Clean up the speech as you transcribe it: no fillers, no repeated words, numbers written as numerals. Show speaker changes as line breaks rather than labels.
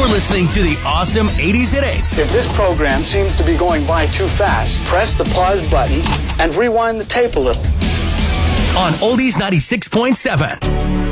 listening to the awesome 80s at 8s.
If this program seems to be going by too fast, press the pause button and rewind the tape a little.
On Oldies 96.7.